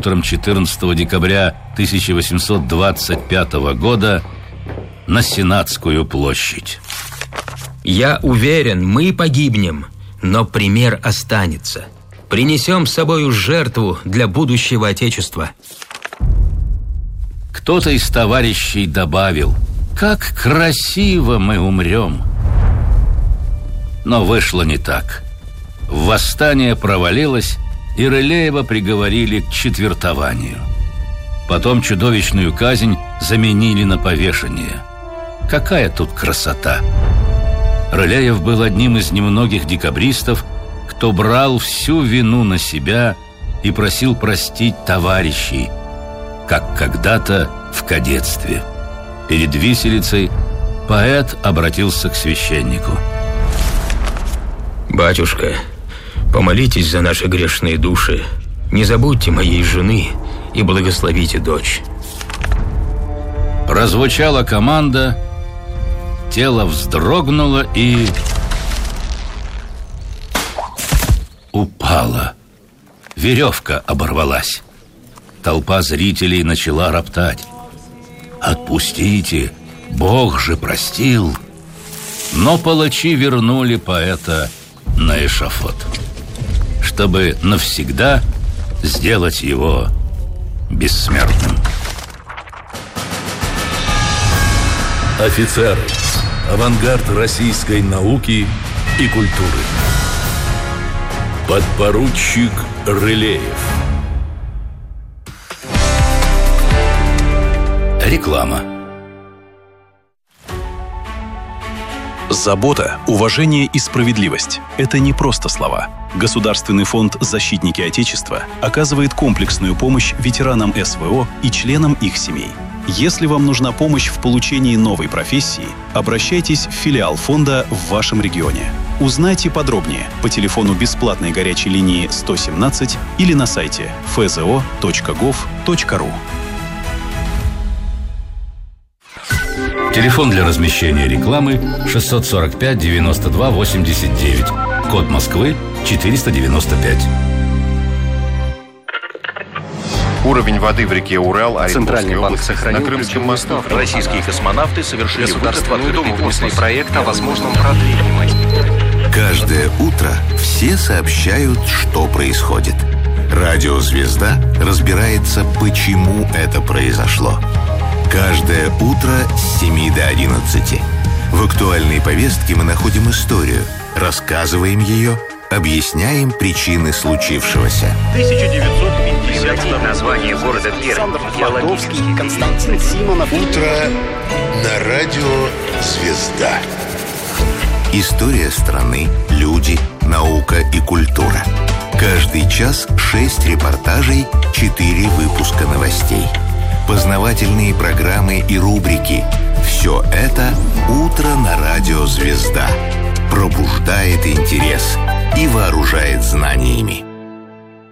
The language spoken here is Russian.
утром 14 декабря 1825 года на Сенатскую площадь. Я уверен, мы погибнем, но пример останется. Принесем с собою жертву для будущего Отечества. Кто-то из товарищей добавил: как красиво мы умрем. Но вышло не так. Восстание провалилось, и Рылеева приговорили к четвертованию. Потом чудовищную казнь заменили на повешение. Какая тут красота! Рылеев был одним из немногих декабристов, кто брал всю вину на себя и просил простить товарищей, как когда-то в кадетстве. Перед виселицей поэт обратился к священнику. «Батюшка, помолитесь за наши грешные души, не забудьте моей жены и благословите дочь». Прозвучала команда, тело вздрогнуло и упало. Веревка оборвалась. Толпа зрителей начала роптать: «Отпустите, Бог же простил!» Но палачи вернули поэта на эшафот, чтобы навсегда сделать его бессмертным. Офицеры. Авангард российской науки и культуры. Подпоручик Рылеев. Реклама. Забота, уважение и справедливость – это не просто слова. Государственный фонд «Защитники Отечества» оказывает комплексную помощь ветеранам СВО и членам их семей. Если вам нужна помощь в получении новой профессии, обращайтесь в филиал фонда в вашем регионе. Узнайте подробнее по телефону бесплатной горячей линии 117 или на сайте fzo.gov.ru. Телефон для размещения рекламы 645 92 89. Код Москвы 495. Уровень воды в реке Урал, Центральный банк сохранил на Крымском мосту. Российские космонавты совершили государственную думу проект о возможном продлении. Каждое утро все сообщают, что происходит. Радио «Звезда» разбирается, почему это произошло. Каждое утро с 7 до 11. В актуальной повестке мы находим историю, рассказываем ее, объясняем причины случившегося. 1950 название города Пермь. Флотовский, Константин Симонов. Утро на радио «Звезда». История страны, люди, наука и культура. Каждый час 6 репортажей, 4 выпуска новостей. Познавательные программы и рубрики. Все это «Утро на радио «Звезда». Пробуждает интерес и вооружает знаниями.